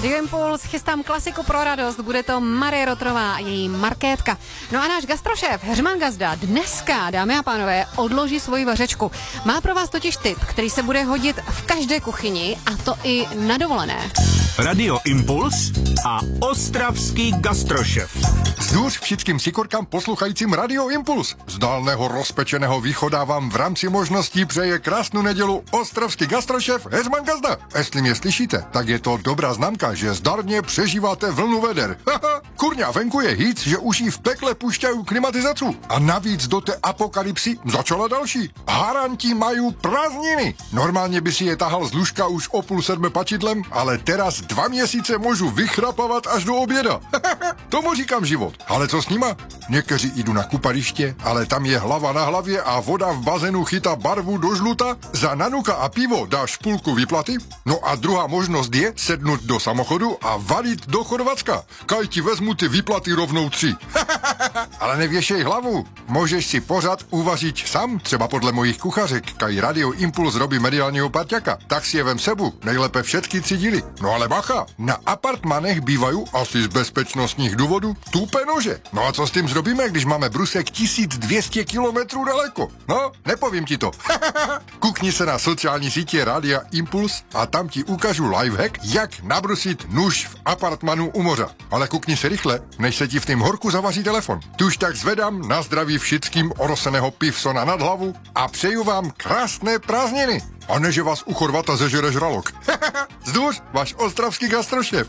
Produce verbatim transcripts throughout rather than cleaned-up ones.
Radio Impuls, chystám klasiku pro radost, bude to Marie Rotrová a její Markétka. No a náš gastrošéf Heřman Gazda dneska, dámy a pánové, odloží svoji vařečku. Má pro vás totiž tip, který se bude hodit v každé kuchyni, a to i na dovolené. Radio Impuls a ostravský gastrošef. Zdůř všetkým sikorkám posluchajícím Radio Impuls. Z dálného rozpečeného východa vám v rámci možností přeje krásnou nedělu ostravský gastrošef Heřman Gazda. Jestli mě slyšíte, tak je to dobrá známka, že zdarně přežíváte vlnu veder. Haha, kurňa, venku je hýc, že už jí v pekle pušťají klimatizaci. A navíc do té apokalypsy začala další. Haranti mají prázdniny. Normálně by si je tahal z lůžka už o půl sedme pačidlem, ale teraz dva měsíce můžu vychrapovat až do oběda. Tomu říkám život. Ale co s nima? Někteří jdu na kupaliště, ale tam je hlava na hlavě a voda v bazénu chytá barvu do žluta. Za nanuka a pivo dáš půlku výplaty. No a druhá možnost je sednout do samochodu a valit do Chorvatska. Kaj ti vezmu ty výplaty rovnou tři. Ale nevěšej hlavu. Můžeš si pořád uvařit sám, třeba podle mojich kuchařek, kaj Radio Impuls robí mediálního parťaka. Tak si je vem sebu, nejlépe všetky tři díly. No ale bacha, na apartmanech bývají, asi z bezpečnostních důvodů, tupé nože. No a co s tím zrobíme, když máme brusek tisíc dvě stě kilometrů daleko? No, nepovím ti to. Kukni se na sociální sítě Rádia Impuls a tam ti ukážu lifehack, jak nabrusit nůž v apartmanu u moře. Ale kukni se rychle, než se ti v tým horku zavaří telefon. Tuž tak zvedám na zdraví všetkým oroseného pivsona nad hlavu a přeju vám krásné prázdniny. A ne, že vás u Chorvata zežere žralok. Zdůř, váš ostravský gastrošéf.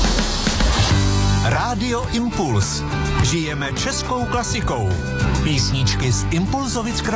Radio Impuls. Žijeme českou klasikou. Písničky z Impulzovic